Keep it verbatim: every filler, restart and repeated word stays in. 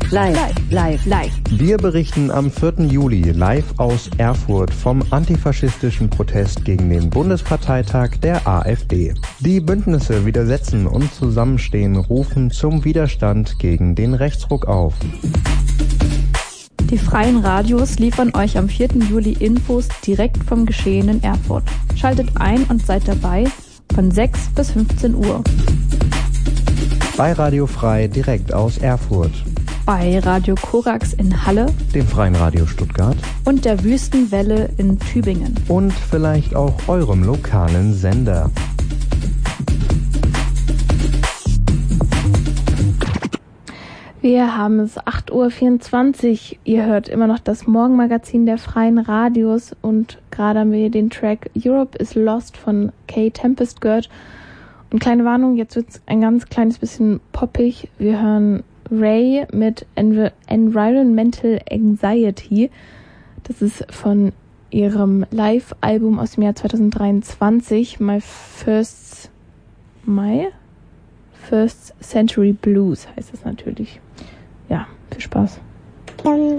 Live, live, live. Wir berichten am vierten Juli live aus Erfurt vom antifaschistischen Protest gegen den Bundesparteitag der AfD. Die Bündnisse Widersetzen und Zusammenstehen rufen zum Widerstand gegen den Rechtsruck auf. Die freien Radios liefern euch am vierten Juli Infos direkt vom Geschehen in Erfurt. Schaltet ein und seid dabei von sechs bis fünfzehn Uhr. Bei Radio Frei direkt aus Erfurt. Bei Radio Korax in Halle. Dem Freien Radio Stuttgart. Und der Wüstenwelle in Tübingen. Und vielleicht auch eurem lokalen Sender. Wir haben es acht Uhr vierundzwanzig. Ihr hört immer noch das Morgenmagazin der freien Radios und gerade haben wir den Track Europe is Lost von Kay Tempest gehört. Und kleine Warnung, jetzt wird es ein ganz kleines bisschen poppig. Wir hören Ray mit Env- Environmental Anxiety. Das ist von ihrem Live-Album aus dem Jahr zwanzig dreiundzwanzig, My First... My? First Century Blues heißt es natürlich. Ja, viel Spaß.